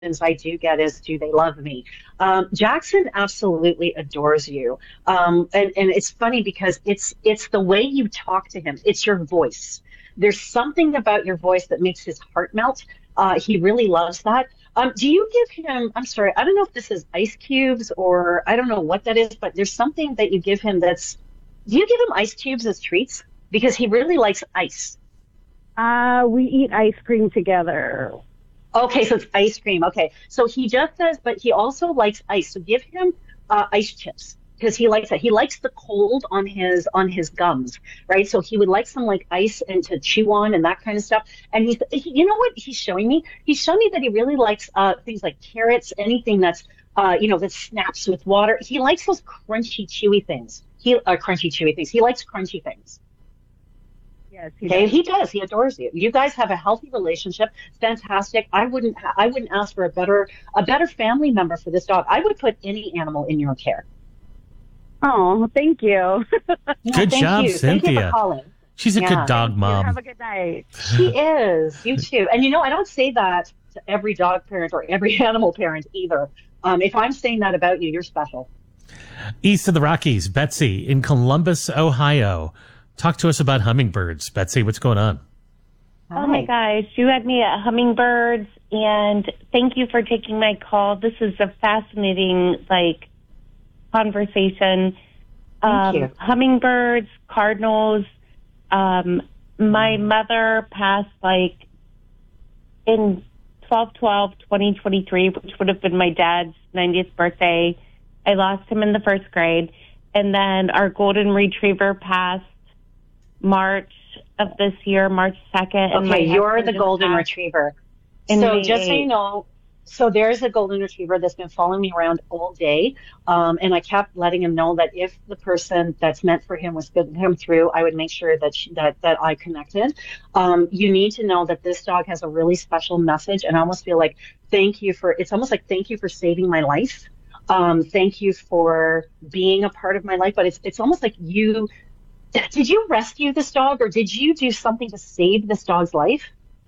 I do get is, do they love me? Jackson absolutely adores you. And it's funny because it's the way you talk to him. It's your voice. There's something about your voice that makes his heart melt. He really loves that. Do you give him, I'm sorry, I don't know if this is ice cubes or I don't know what that is, but there's something that you give him do you give him ice cubes as treats? Because he really likes ice. We eat ice cream together. Okay, so it's ice cream. Okay, so he just says, but he also likes ice. So give him ice chips because he likes that. He likes the cold on his gums, right? So he would like some like ice and to chew on and that kind of stuff. And you know what he's showing me? He's showing me that he really likes things like carrots, anything that's that snaps with water. He likes those crunchy, chewy things. Crunchy, chewy things. He likes crunchy things. Yes, Okay, he does. He adores you. You guys have a healthy relationship. Fantastic. I wouldn't ask for a better family member for this dog. I would put any animal in your care. Oh, thank you. Yeah, Good job, you. Thank you for Cynthia. calling. She's a good dog You mom. have a good night. She is. You too. And I don't say that to every dog parent or every animal parent either. If I'm saying that about you, you're special. East of the Rockies, Betsy in Columbus, Ohio. Talk to us about hummingbirds. Betsy, what's going on? Oh my gosh, you had me at hummingbirds, and thank you for taking my call. This is a fascinating, conversation. Thank you. Hummingbirds, cardinals. My mother passed, in 12/12/2023, which would have been my dad's 90th birthday. I lost him in the first grade. And then our golden retriever passed March of this year, March 2nd. And Okay, you're the golden retriever. So just so you know, there's a golden retriever that's been following me around all day. And I kept letting him know that if the person that's meant for him was going to come through, I would make sure that I connected. You need to know that this dog has a really special message, and I almost feel like thank you for saving my life. Thank you for being a part of my life. But it's almost like did you rescue this dog or did you do something to save this dog's life?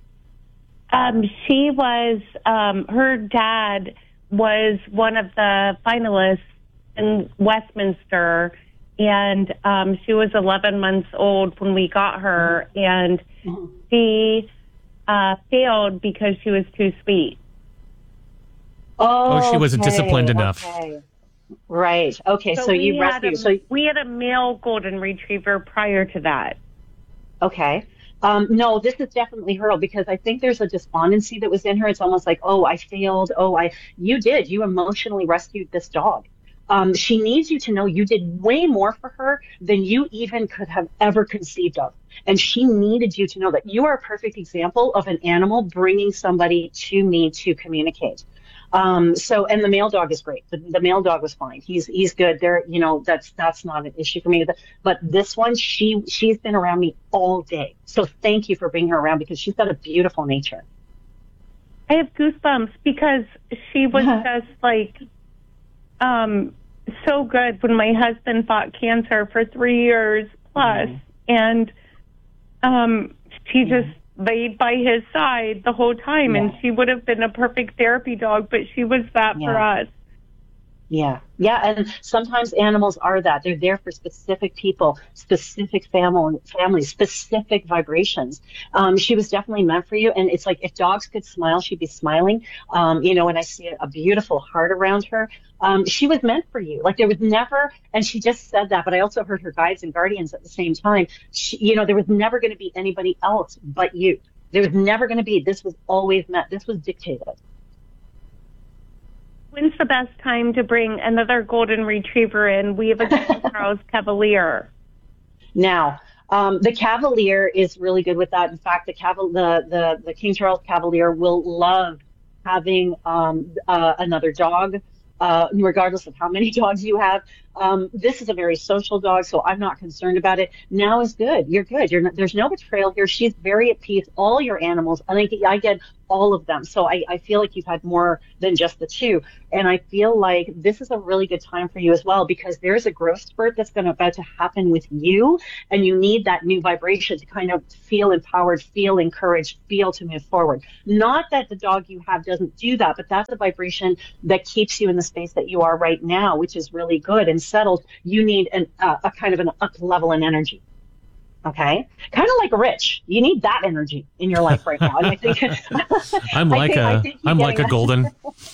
She was, her dad was one of the finalists in Westminster, and she was 11 months old when we got her, and she failed because she was too sweet. Oh, she wasn't disciplined enough. Okay. Right. Okay. So you rescued. We had a male golden retriever prior to that. Okay. No, this is definitely her because I think there's a despondency that was in her. It's almost like, oh, I failed. You emotionally rescued this dog. She needs you to know you did way more for her than you even could have ever conceived of. And she needed you to know that you are a perfect example of an animal bringing somebody to me to communicate. And the male dog is great. The male dog was fine. He's good. That's not an issue for me. But this one, she's been around me all day. So thank you for bringing her around because she's got a beautiful nature. I have goosebumps because she was just so good when my husband fought cancer for 3 years plus, and she just laid by his side the whole time, and she would have been a perfect therapy dog, but she was that for us. Yeah. And sometimes animals are that. They're there for specific people, specific families, specific vibrations. She was definitely meant for you. And it's like if dogs could smile, she'd be smiling. And I see a beautiful heart around her. She was meant for you. Like there was never, and she just said that, but I also heard her guides and guardians at the same time. There was never going to be anybody else but you. There was never going to be. This was always meant. This was dictated. When's the best time to bring another golden retriever in? We have a King Charles Cavalier. Now, the Cavalier is really good with that. In fact, the King Charles Cavalier will love having another dog, regardless of how many dogs you have. This is a very social dog, so I'm not concerned about it. Now is good. You're good. You're not, there's no betrayal here. She's very at peace. All your animals, I think I get all of them. So I feel like you've had more than just the two. And I feel like this is a really good time for you as well, because there's a growth spurt that's about to happen with you. And you need that new vibration to kind of feel empowered, feel encouraged, feel to move forward. Not that the dog you have doesn't do that, but that's a vibration that keeps you in the space that you are right now, which is really good and settled. You need a kind of an up level in energy. Okay, kind of like Rich. You need that energy in your life right now, and I think I'm like a golden.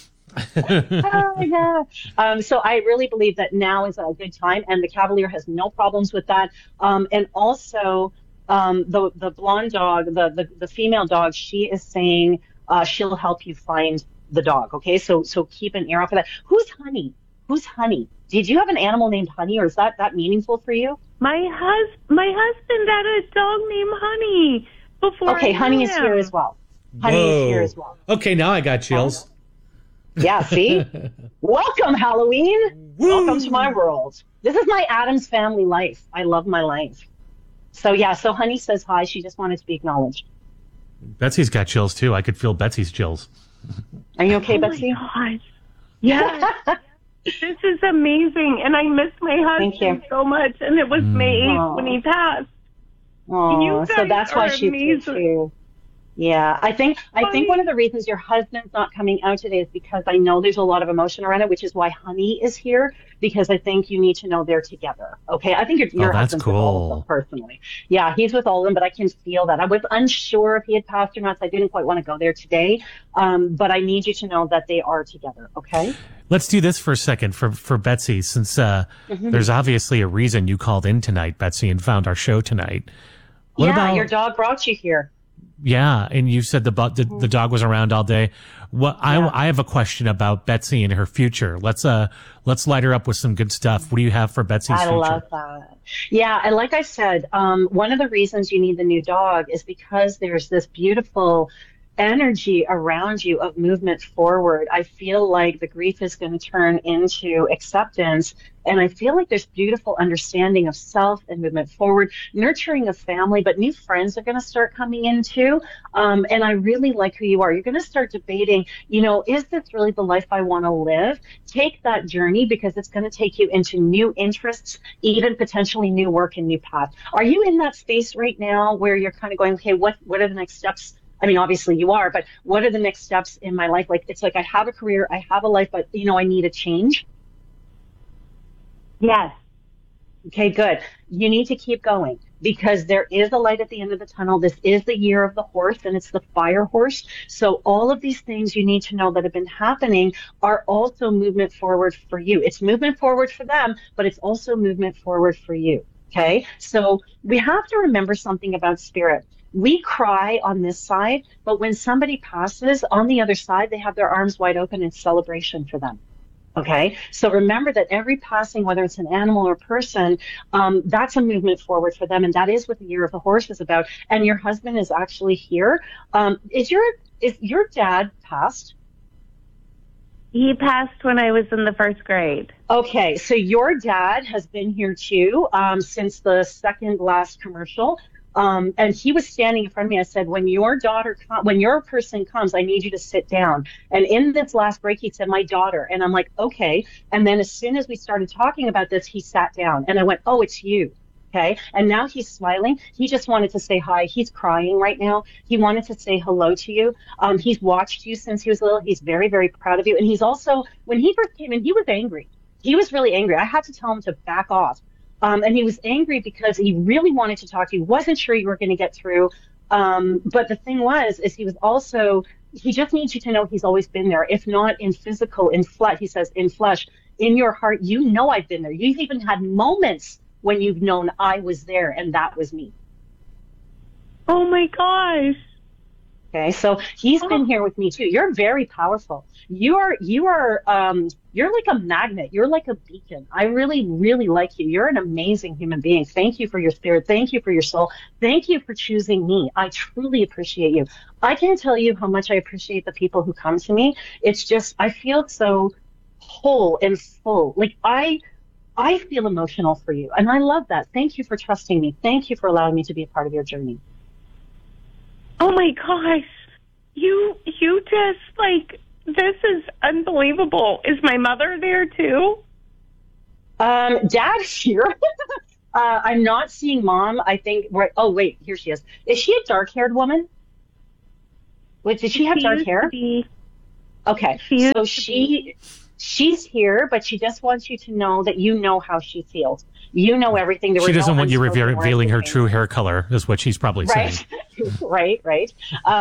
Oh, yeah. So I really believe that now is a good time, and the Cavalier has no problems with that. And also, the blonde dog, the female dog, she is saying she'll help you find the dog. Okay, so keep an ear out for that. Who's Honey? Who's Honey? Did you have an animal named Honey, or is that meaningful for you? My husband had a dog named Honey before. Okay, Honey is here as well. Honey is here as well. Okay, now I got chills. Yeah, see? Welcome, Halloween. Woo! Welcome to my world. This is my Addams Family life. I love my life. So Honey says hi. She just wanted to be acknowledged. Betsy's got chills too. I could feel Betsy's chills. Are you okay, Betsy? Oh my gosh. Yes. This is amazing, and I miss my husband so much. And it was May 8th when he passed. Oh, so that's why she's here too. Yeah, I think one of the reasons your husband's not coming out today is because I know there's a lot of emotion around it, which is why Honey is here, because I think you need to know they're together. Okay, I think your husband's with all of them personally. Yeah, he's with all of them, but I can feel that. I was unsure if he had passed or not, so I didn't quite want to go there today. But I need you to know that they are together. Okay. Let's do this for a second for Betsy, since there's obviously a reason you called in tonight, Betsy, and found our show tonight. What about your dog brought you here? Yeah, and you said the dog was around all day. I have a question about Betsy and her future. Let's light her up with some good stuff. What do you have for Betsy's future? I love that. Yeah, and like I said, one of the reasons you need the new dog is because there's this beautiful energy around you of movement forward. I feel like the grief is going to turn into acceptance, and I feel like there's beautiful understanding of self and movement forward, nurturing a family, but new friends are going to start coming in too. And I really like who you are. You're going to start debating, is this really the life I want to live? Take that journey, because it's going to take you into new interests, even potentially new work and new paths. Are you in that space right now where you're kind of going, okay, what are the next steps? I mean, obviously you are, but what are the next steps in my life? Like, it's like I have a career, I have a life, but, I need a change. Yes. Okay, good. You need to keep going, because there is a light at the end of the tunnel. This is the year of the horse, and it's the fire horse. So all of these things you need to know that have been happening are also movement forward for you. It's movement forward for them, but it's also movement forward for you. Okay, so we have to remember something about spirit. We cry on this side, but when somebody passes on the other side, they have their arms wide open in celebration for them. Okay, so remember that every passing, whether it's an animal or person, that's a movement forward for them, and that is what the Year of the Horse is about. And your husband is actually here. Is your dad passed? He passed when I was in the first grade. Okay, so your dad has been here too since the second last commercial. And he was standing in front of me. I said, when your person comes, I need you to sit down. And in this last break, he said, my daughter. And I'm like, okay. And then as soon as we started talking about this, he sat down and I went, oh, it's you. Okay. And now he's smiling. He just wanted to say hi. He's crying right now. He wanted to say hello to you. He's watched you since he was little. He's very, very proud of you. And he's also, when he first came in, he was angry. He was really angry. I had to tell him to back off. And he was angry because he really wanted to talk to you, wasn't sure you were going to get through. But the thing is he just needs you to know he's always been there. If not in physical, in flesh, he says in flesh, in your heart, I've been there. You've even had moments when you've known I was there, and that was me. Oh my gosh. Okay, so he's been here with me too. You're very powerful. You're like a magnet. You're like a beacon. I really, really like you. You're an amazing human being. Thank you for your spirit. Thank you for your soul. Thank you for choosing me. I truly appreciate you. I can't tell you how much I appreciate the people who come to me. It's just, I feel so whole and full. Like I feel emotional for you. And I love that. Thank you for trusting me. Thank you for allowing me to be a part of your journey. Oh my gosh. You just like, this is unbelievable. Is my mother there too? Dad's here. I'm not seeing Mom. I think, right. Oh, wait, here she is. Is she a dark-haired woman? Wait, did she have dark hair? Okay. So she's here, but she just wants you to know that you know how she feels. You know everything. She doesn't want you revealing her true hair color, is what she's probably saying. Right.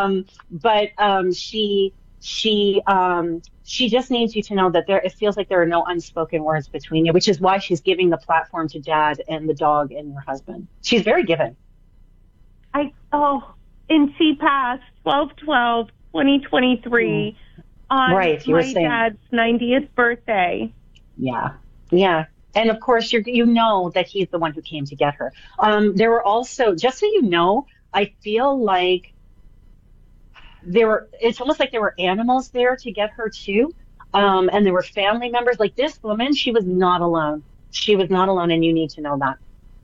She just needs you to know that it feels like there are no unspoken words between you, which is why she's giving the platform to Dad and the dog and your husband. She's very giving. And she passed 12/12/2023 on my dad's 90th birthday. Yeah. And of course, you know that he's the one who came to get her. There were also, just so you know, I feel like it's almost like there were animals there to get her too. And there were family members. Like this woman, she was not alone. She was not alone, and you need to know that.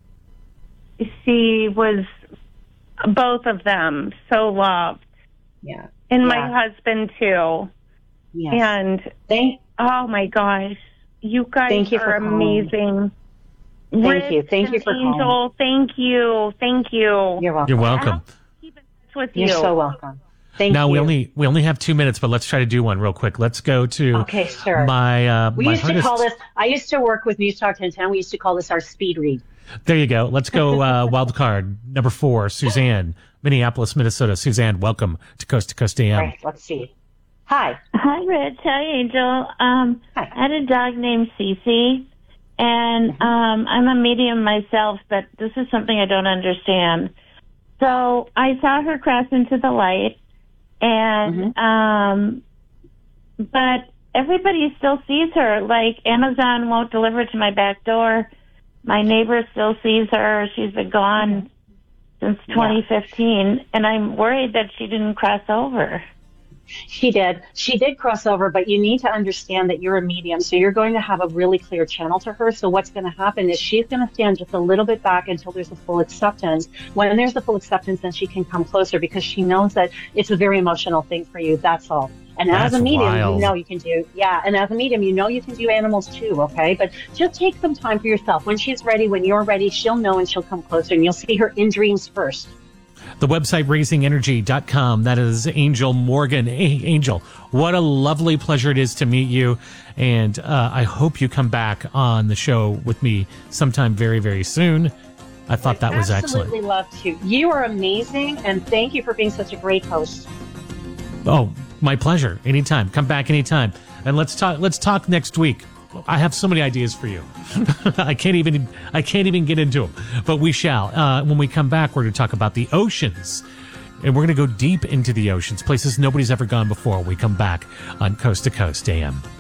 She was, both of them, so loved. Yeah. And my husband too. Yes. And oh my gosh, you guys are amazing. Thank you. Thank you for calling. Thank you. You're welcome. You're welcome. Keep in touch with you. You're so welcome. Thank you. Now we only have 2 minutes, but let's try to do one real quick. Let's go to my we used to call this. I used to work with News Talk 1010. We used to call this our speed read. There you go. Let's go. Wild card number 4, Suzanne, Minneapolis, Minnesota. Suzanne, welcome to Coast AM. All right, let's see. Hi, Rich. Hi, Angel. I had a dog named Cece, and I'm a medium myself, but this is something I don't understand. So I saw her cross into the light, and but everybody still sees her. Like Amazon won't deliver to my back door. My neighbor still sees her. She's been gone since 2015, and I'm worried that she didn't cross over. She did. She did cross over, but you need to understand that you're a medium, so you're going to have a really clear channel to her. So what's going to happen is she's going to stand just a little bit back until there's a full acceptance. When there's a full acceptance, then she can come closer because she knows that it's a very emotional thing for you. That's all. And as a medium, you know you can do, and as a medium, you know you can do animals too, okay? But just take some time for yourself. When she's ready, when you're ready, she'll know and she'll come closer, and you'll see her in dreams first. The website, raisingenergy.com. That is Angel Morgan. Hey, Angel, what a lovely pleasure it is to meet you. And I hope you come back on the show with me sometime very, very soon. I thought that was excellent. Absolutely love to. You are amazing, and thank you for being such a great host. Oh, my pleasure. Anytime. Come back anytime. And let's talk next week. I have so many ideas for you. I can't even get into them, but we shall. When we come back, we're going to talk about the oceans, and we're going to go deep into the oceans, places nobody's ever gone before. When we come back on Coast to Coast AM.